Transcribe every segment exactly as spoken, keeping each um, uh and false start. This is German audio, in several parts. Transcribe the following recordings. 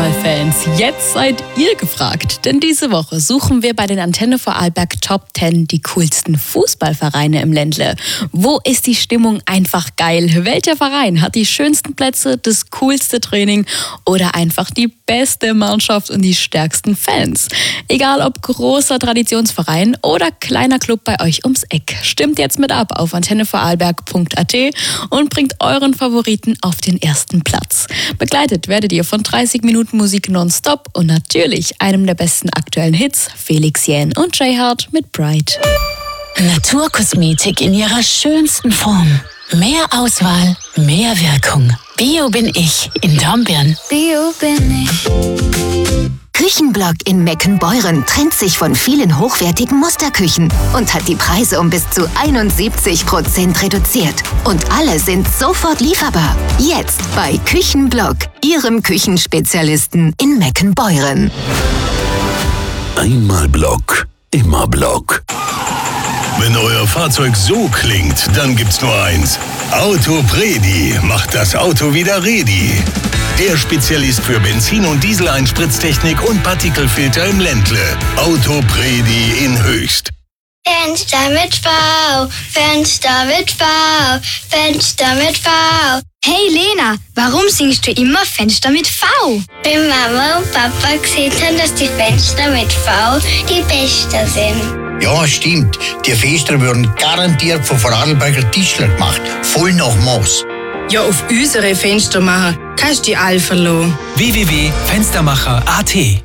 Fußballfans, jetzt seid ihr gefragt. Denn diese Woche suchen wir bei den Antenne Vorarlberg Top zehn die coolsten Fußballvereine im Ländle. Wo ist die Stimmung einfach geil? Welcher Verein hat die schönsten Plätze, das coolste Training oder einfach die beste Mannschaft und die stärksten Fans? Egal ob großer Traditionsverein oder kleiner Club bei euch ums Eck. Stimmt jetzt mit ab auf antenne vorarlberg punkt a t und bringt euren Favoriten auf den ersten Platz. Begleitet werdet ihr von dreißig Minuten Musik nonstop und natürlich einem der besten aktuellen Hits, Felix Jähn und Jay Hart mit Bright. Naturkosmetik in ihrer schönsten Form. Mehr Auswahl, mehr Wirkung. Bio bin ich in Dornbirn. Bio bin ich. Küchenblock in Meckenbeuren trennt sich von vielen hochwertigen Musterküchen und hat die Preise um bis zu einundsiebzig Prozent reduziert. Und alle sind sofort lieferbar. Jetzt bei Küchenblock, Ihrem Küchenspezialisten in Meckenbeuren. Einmal Block, immer Block. Wenn euer Fahrzeug so klingt, dann gibt's nur eins. Autopredi macht das Auto wieder ready. Der Spezialist für Benzin- und Diesel-Einspritztechnik und Partikelfilter im Ländle. Autopredi in Höchst. Fenster mit V, Fenster mit V, Fenster mit V. Hey Lena, warum singst du immer Fenster mit V? Wenn Mama und Papa gesehen haben, dass die Fenster mit V die besten sind. Ja, stimmt. Die Fenster würden garantiert von Vorarlberger Tischler gemacht. Voll nach Maß. Ja, auf unsere Fenster machen kannst du die all verlassen. w w w punkt fenstermacher punkt a t.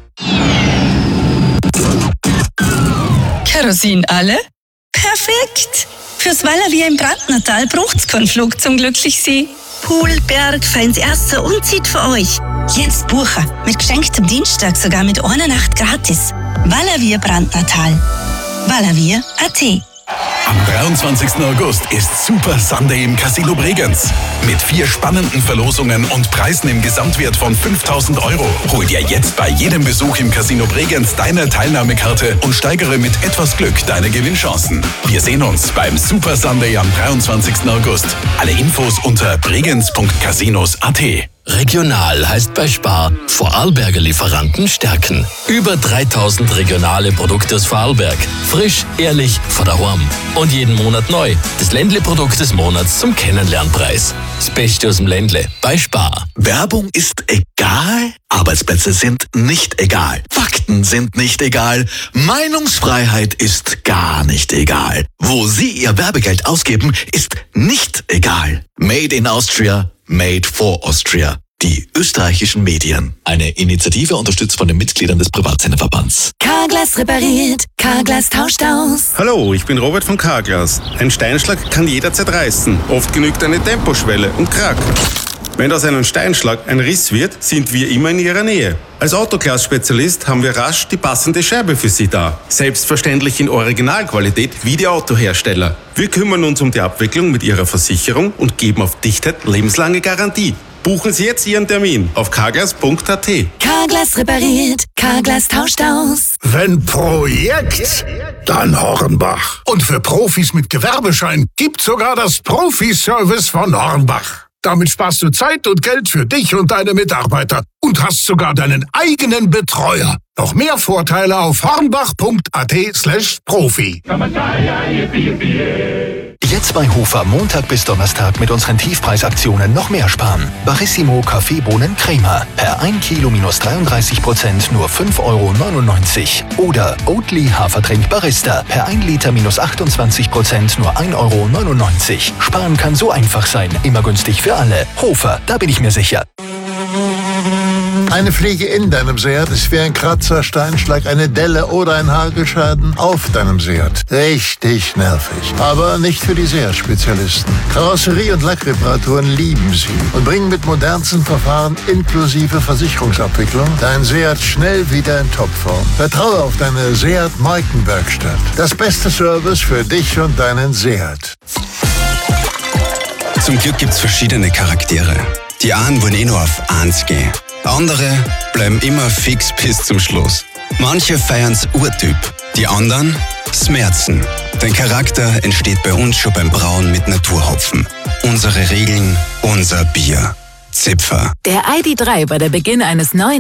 Kerosin alle? Perfekt! Fürs Wallerwier im Brandnertal braucht's keinen Flug zum Glücklichsein. Pool, Berg, feins Erster und Zit für euch. Jetzt buchen. Mit geschenktem Dienstag sogar mit einer Nacht gratis. Wallerwier Brandnertal. Wallerwier punkt a t. Am dreiundzwanzigsten August ist Super Sunday im Casino Bregenz. Mit vier spannenden Verlosungen und Preisen im Gesamtwert von fünftausend Euro. Hol dir jetzt bei jedem Besuch im Casino Bregenz deine Teilnahmekarte und steigere mit etwas Glück deine Gewinnchancen. Wir sehen uns beim Super Sunday am dreiundzwanzigsten August. Alle Infos unter bregenz punkt casinos punkt a t. Regional heißt bei Spar Vorarlberger Lieferanten stärken. Über dreitausend regionale Produkte aus Vorarlberg. Frisch, ehrlich, von daheim. Und jeden Monat neu. Das Ländle-Produkt des Monats zum Kennenlernpreis. Das Beste aus dem Ländle bei Spar. Werbung ist egal, Arbeitsplätze sind nicht egal, Fakten sind nicht egal, Meinungsfreiheit ist gar nicht egal. Wo Sie Ihr Werbegeld ausgeben, ist nicht egal. Made in Austria, made for Austria. Die österreichischen Medien. Eine Initiative unterstützt von den Mitgliedern des Privatsenderverbands. Carglass repariert, Carglass tauscht aus. Hallo, ich bin Robert von Carglass. Ein Steinschlag kann jederzeit reißen. Oft genügt eine Temposchwelle und krack. Wenn aus einem Steinschlag ein Riss wird, sind wir immer in Ihrer Nähe. Als Autoglas-Spezialist haben wir rasch die passende Scherbe für Sie da. Selbstverständlich in Originalqualität wie die Autohersteller. Wir kümmern uns um die Abwicklung mit Ihrer Versicherung und geben auf Dichtheit lebenslange Garantie. Buchen Sie jetzt Ihren Termin auf carglass punkt a t. Carglass repariert, Carglass tauscht aus. Wenn Projekt, dann Hornbach. Und für Profis mit Gewerbeschein gibt's sogar das Profi-Service von Hornbach. Damit sparst du Zeit und Geld für dich und deine Mitarbeiter und hast sogar deinen eigenen Betreuer. Noch mehr Vorteile auf hornbach punkt a t slash profi. Jetzt bei Hofer Montag bis Donnerstag mit unseren Tiefpreisaktionen noch mehr sparen. Barissimo Kaffeebohnen Crema. Per ein Kilo minus dreiunddreißig Prozent nur fünf Euro neunundneunzig. Oder Oatly Hafertrink Barista. Per ein Liter minus achtundzwanzig Prozent nur ein Euro neunundneunzig. Sparen kann so einfach sein. Immer günstig für alle. Hofer, da bin ich mir sicher. Eine Fliege in deinem Seat ist wie ein Kratzer, Steinschlag, eine Delle oder ein Hagelschaden auf deinem Seat. Richtig nervig. Aber nicht für die Seat-Spezialisten. Karosserie- und Lackreparaturen lieben sie und bringen mit modernsten Verfahren inklusive Versicherungsabwicklung dein Seat schnell wieder in Topform. Vertraue auf deine Seat-Markenwerkstatt. Das beste Service für dich und deinen Seat. Zum Glück gibt's verschiedene Charaktere. Die einen wollen eh nur auf eins gehen. Andere bleiben immer fix bis zum Schluss. Manche feiern's Urtyp, die anderen Smerzen. Dein Charakter entsteht bei uns schon beim Brauen mit Naturhopfen. Unsere Regeln, unser Bier. Zipfer. Der I D drei war der Beginn eines neuen